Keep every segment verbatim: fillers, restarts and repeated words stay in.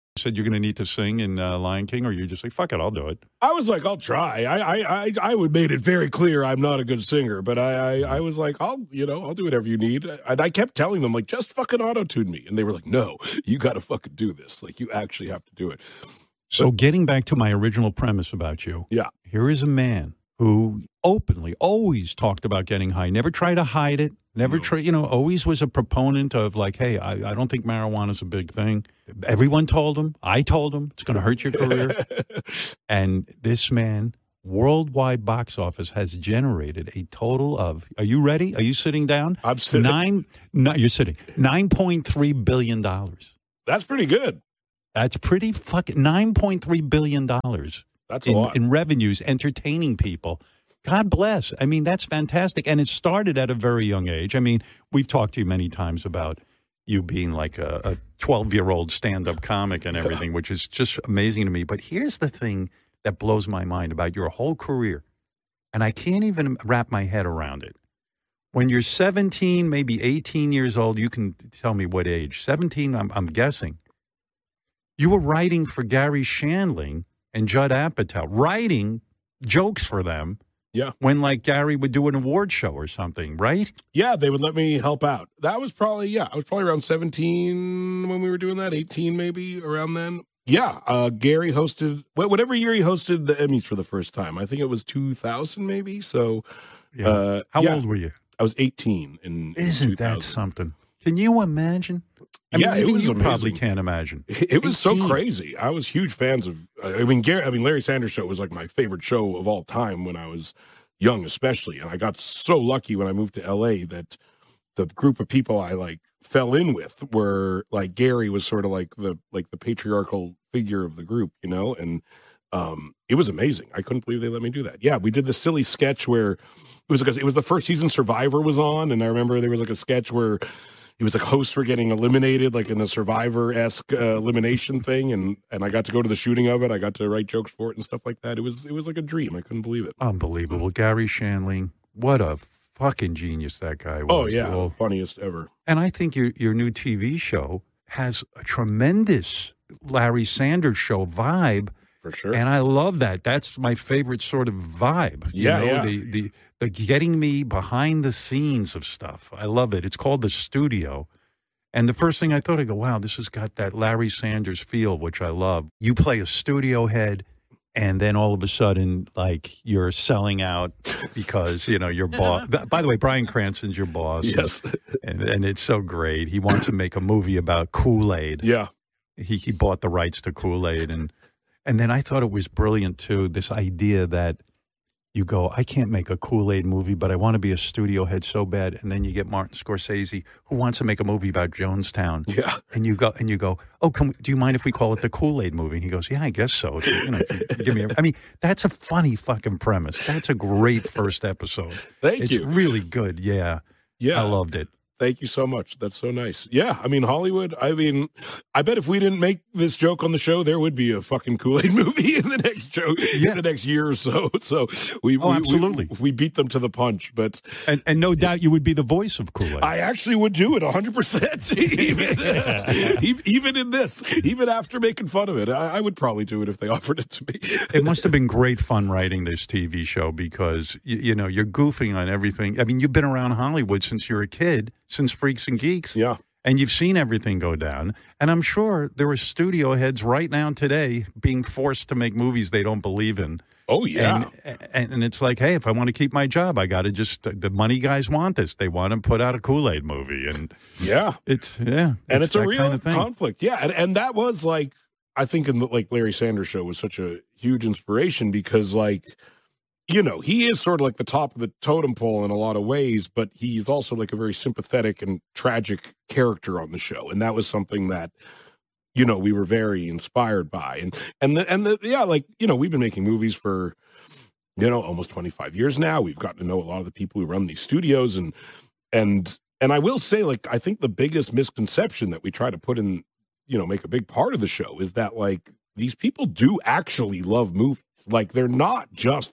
said you're going to need to sing in uh, Lion King, or you're just like, fuck it, I'll do it? I was like, I'll try. I I I, I would made it very clear I'm not a good singer, but I, I I was like, I'll you know I'll do whatever you need. And I kept telling them like, just fucking auto tune me, and they were like, no, you got to fucking do this. Like, you actually have to do it. So but, getting back to my original premise about you, yeah, here is a man who openly always talked about getting high, never tried to hide it, never no. try, you know, always was a proponent of like, hey, I, I don't think marijuana is a big thing. Everyone told him, I told him, it's going to hurt your career. And this man, worldwide box office, has generated a total of, are you ready? Are you sitting down? I'm sitting. Nine, no, you're sitting. nine point three billion dollars. That's pretty good. That's pretty fucking, nine point three billion dollars. That's a in, lot. in revenues, entertaining people. God bless. I mean, that's fantastic. And it started at a very young age. I mean, we've talked to you many times about you being like a twelve-year-old stand-up comic and everything, which is just amazing to me. But here's the thing that blows my mind about your whole career, and I can't even wrap my head around it. When you're seventeen, maybe eighteen years old, you can tell me what age. seventeen, I'm, I'm guessing. You were writing for Gary Shandling and Judd Apatow, writing jokes for them. Yeah. When, like, Gary would do an award show or something, right? Yeah, they would let me help out. That was probably, yeah, I was probably around seventeen when we were doing that, eighteen maybe, around then. Yeah, uh, Gary hosted, whatever year he hosted the Emmys for the first time. I think it was two thousand maybe, so. Yeah. Uh, How yeah, old were you? I was eighteen in, in Isn't that something? Can you imagine? I yeah, mean, it was you amazing. Probably can't imagine. It was so crazy. I was huge fans of. I mean, Gary. I mean, Larry Sanders Show was like my favorite show of all time when I was young, especially. And I got so lucky when I moved to L A that the group of people I like fell in with were like Gary was sort of like the like the patriarchal figure of the group, you know. And um, it was amazing. I couldn't believe they let me do that. Yeah, we did this silly sketch where it was like a, it was the first season Survivor was on, and I remember there was like a sketch where. It was like hosts were getting eliminated, like in a Survivor-esque uh, elimination thing, and and I got to go to the shooting of it. I got to write jokes for it and stuff like that. It was it was like a dream. I couldn't believe it. Unbelievable. Gary Shandling, what a fucking genius that guy was. Oh, yeah, well, funniest ever. And I think your your new T V show has a tremendous Larry Sanders Show vibe. For sure. And I love that. That's my favorite sort of vibe. You yeah, know, yeah. The, the, the getting me behind the scenes of stuff. I love it. It's called The Studio. And the first thing I thought, I go, wow, this has got that Larry Sanders feel, which I love. You play a studio head, and then all of a sudden, like, you're selling out because, you know, your boss. By the way, Bryan Cranston's your boss. Yes. And, and it's so great. He wants to make a movie about Kool-Aid. Yeah. He, he bought the rights to Kool-Aid, and And then I thought it was brilliant, too, this idea that you go, I can't make a Kool-Aid movie, but I want to be a studio head so bad. And then you get Martin Scorsese, who wants to make a movie about Jonestown. Yeah. And you go, and you go, oh, can we, do you mind if we call it the Kool-Aid movie? And he goes, yeah, I guess so. You know, give me a, I mean, that's a funny fucking premise. That's a great first episode. Thank it's you. It's really good. Yeah. Yeah. I loved it. Thank you so much. That's so nice. Yeah, I mean, Hollywood, I mean, I bet if we didn't make this joke on the show, there would be a fucking Kool-Aid movie in the next show, yeah. in the next year or so. So we, oh, we, absolutely. we, we beat them to the punch. But And, and no doubt you would be the voice of Kool-Aid. I actually would do it one hundred percent, even, uh, even in this, even after making fun of it. I, I would probably do it if they offered it to me. It must have been great fun writing this T V show because, you, you know, you're goofing on everything. I mean, you've been around Hollywood since you're a kid. Since Freaks and Geeks. Yeah. And you've seen everything go down. And I'm sure there are studio heads right now today being forced to make movies they don't believe in. Oh, yeah. And, and, and it's like, hey, if I want to keep my job, I got to just, the money guys want this. They want to put out a Kool-Aid movie. And yeah. It's, yeah. And it's, it's a real kind of thing. conflict. Yeah. And, and that was like, I think in the, like Larry Sanders Show was such a huge inspiration because like, you know, he is sort of like the top of the totem pole in a lot of ways, but he's also like a very sympathetic and tragic character on the show. And that was something that, you know, we were very inspired by. And, and, the, and the, yeah, like, you know, we've been making movies for, you know, almost twenty-five years now. We've gotten to know a lot of the people who run these studios. And, and, and I will say, like, I think the biggest misconception that we try to put in, you know, make a big part of the show is that, like, these people do actually love movies. Like, they're not just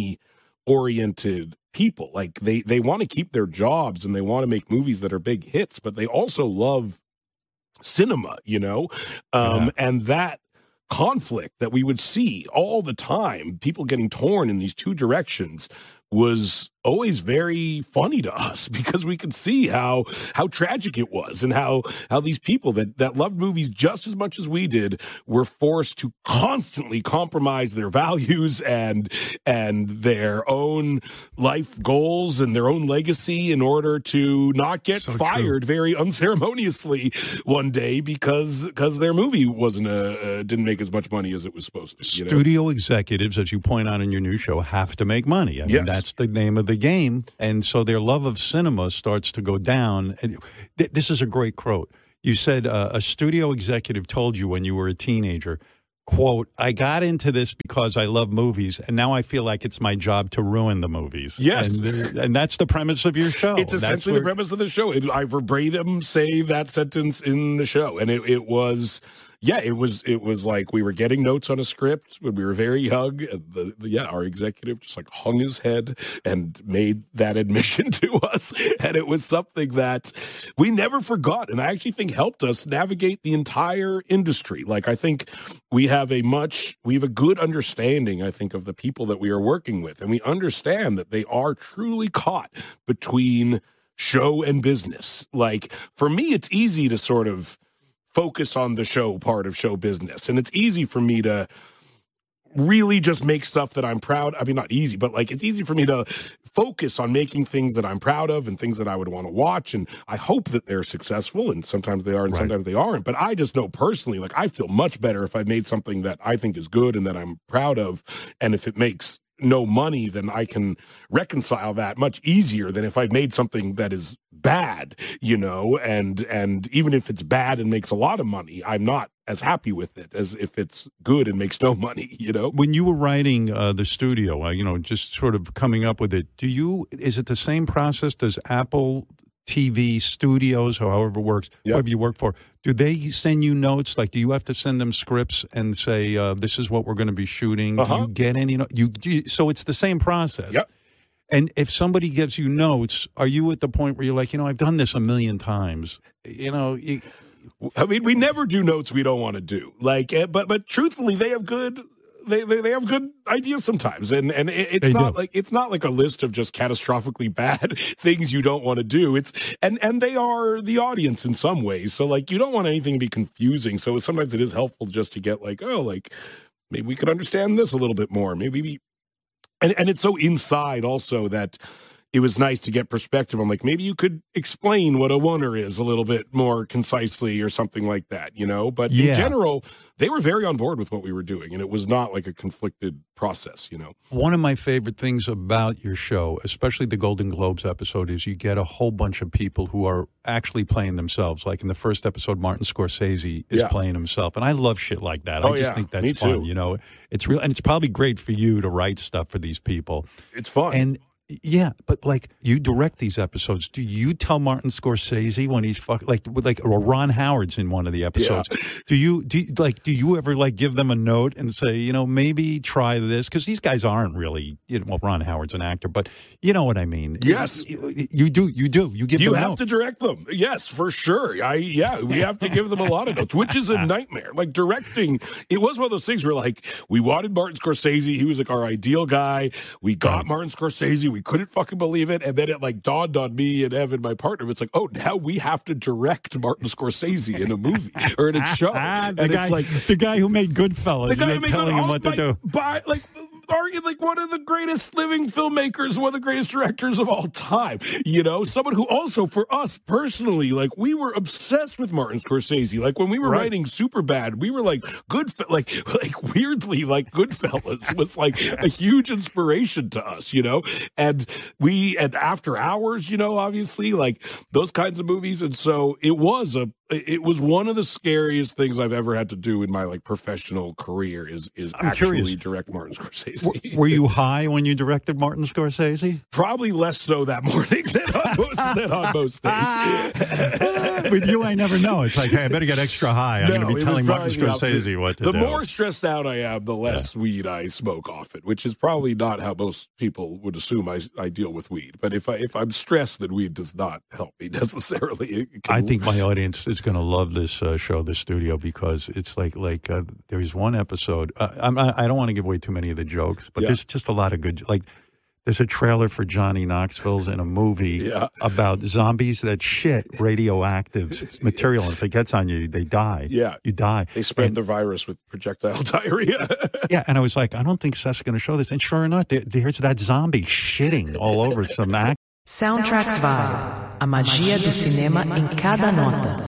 money-oriented people. Like, they, they want to keep their jobs and they want to make movies that are big hits, but they also love cinema, you know? Um, Yeah. And that conflict that we would see all the time, people getting torn in these two directions, was always very funny to us because we could see how how tragic it was and how how these people that that loved movies just as much as we did were forced to constantly compromise their values and and their own life goals and their own legacy in order to not get So fired true. very unceremoniously one day because because their movie wasn't a, uh, didn't make as much money as it was supposed to. You know? Studio executives, as you point out in your new show, have to make money. I mean, Yes. that's the name of the game. And so their love of cinema starts to go down. And th- this is a great quote. You said uh, a studio executive told you when you were a teenager, quote, I got into this because I love movies, and now I feel like it's my job to ruin the movies. Yes. And, and that's the premise of your show. It's That's essentially where- the premise of the show. It, I verbatim say that sentence in the show, and it, it was, yeah, it was, it was like we were getting notes on a script when we were very young. And the, the, yeah, our executive just like hung his head and made that admission to us, and it was something that we never forgot, and I actually think helped us navigate the entire industry. Like I think we have a much, we have a good understanding, I think, of the people that we are working with, and we understand that they are truly caught between show and business. Like for me, it's easy to sort of focus on the show part of show business, and it's easy for me to really just make stuff that I'm proud. I mean, not easy, but like it's easy for me to focus on making things that I'm proud of and things that I would want to watch. And I hope that they're successful, and sometimes they are and Right. sometimes they aren't. But I just know personally, like I feel much better if I made something that I think is good and that I'm proud of. And if it makes no money, then I can reconcile that much easier than if I made something that is bad, you know, and and even if it's bad and makes a lot of money, I'm not as happy with it as if it's good and makes no money, you know. When you were writing uh, the studio, uh, you know, just sort of coming up with it, do you, is it the same process? Does Apple T V Studios, or however it works, Yep. whoever you work for, do they send you notes? Like, do you have to send them scripts and say, uh, this is what we're going to be shooting? Uh-huh. Do you get any, no- you, do you, so it's the same process. Yep. And if somebody gives you notes, are you at the point where you're like, you know, I've done this a million times, you know, you, I mean, we never do notes we don't want to do. Like, eh, but but truthfully, they have good. They, they they have good ideas sometimes, and and it, it's They not do. like it's not like a list of just catastrophically bad things you don't want to do. It's and and they are the audience in some ways. So like, you don't want anything to be confusing. So sometimes it is helpful just to get like, oh, like maybe we could understand this a little bit more. Maybe we, and and it's so inside also that it was nice to get perspective on, like, maybe you could explain what a oneer is a little bit more concisely or something like that, you know? But Yeah. in general, they were very on board with what we were doing, and it was not like a conflicted process, you know? One of my favorite things about your show, especially the Golden Globes episode, is you get a whole bunch of people who are actually playing themselves. Like in the first episode, Martin Scorsese is Yeah. playing himself. And I love shit like that. Oh, I just yeah. think that's Me fun. too. You know, it's real. And it's probably great for you to write stuff for these people. It's fun. And yeah, but like you direct these episodes. Do you tell Martin Scorsese when he's fuck like with like or Ron Howard's in one of the episodes? Do you do you, like do you ever like give them a note and say, you know, maybe try this, because these guys aren't really, you know, well, Ron Howard's an actor, but you know what I mean? Yes. you, you do. You do. You give You them have notes. to direct them. Yes, for sure. I yeah, we have to give them a lot of notes, which is a nightmare. Like directing, it was one of those things where like we wanted Martin Scorsese. He was like our ideal guy. We got Right. Martin Scorsese. We couldn't fucking believe it. And then it like dawned on me and Evan, my partner. It's like, oh, now we have to direct Martin Scorsese in a movie or in a show. the and guy, it's like the guy who made Goodfellas. the guy you're who made telling good- him what like, to do. By, like, arguably like one of the greatest living filmmakers, one of the greatest directors of all time. You know, someone who also, for us personally, like we were obsessed with Martin Scorsese. Like when we were Right. writing Superbad, we were like good, like like weirdly like Goodfellas was like a huge inspiration to us. You know, and we and After Hours, you know, obviously like those kinds of movies, and so it was a. It was one of the scariest things I've ever had to do in my like professional career is is I'm actually curious. direct Martin Scorsese. Scorsese. Were you high when you directed Martin Scorsese? Probably less so that morning than on most, than on most days. With you, I never know. It's like, hey, I better get extra high. I'm No, going to be it telling was Martin probably the Scorsese opposite. what to the do. The more stressed out I am, the less yeah. weed I smoke off it, which is probably not how most people would assume I, I deal with weed. But if, I, if I'm stressed, then weed does not help me necessarily. It can, I think my audience is going to love this uh, show, The Studio, because it's like, like uh, there's one episode. Uh, I'm, I don't want to give away too many of the jokes, but yeah. there's just a lot of good, like, there's a trailer for Johnny Knoxville's in a movie yeah. about zombies that shit radioactive material. And if it gets on you, they die. Yeah. You die. They spread and, the virus with projectile diarrhea. Yeah. And I was like, I don't think Seth's going to show this. And sure enough, there, there's that zombie shitting all over some act. Soundtracks Vibe. A magia do cinema em cada nota.